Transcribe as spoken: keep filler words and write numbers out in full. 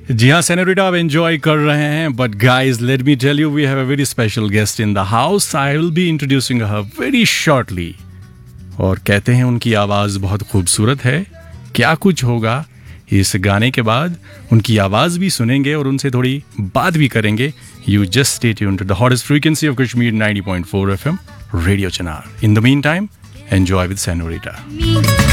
जी हाँ सेनोरिटा आप एंजॉय कर रहे हैं, but guys let me tell you we have a very special guest in the house. I will be introducing her very shortly. और कहते हैं उनकी आवाज़ बहुत खूबसूरत है. क्या कुछ होगा इस गाने के बाद, उनकी आवाज़ भी सुनेंगे और उनसे थोड़ी बात भी करेंगे. You just stay tuned to the hottest frequency of Kashmir ninety point four F M radio चनार. In the mean time enjoy with senorita.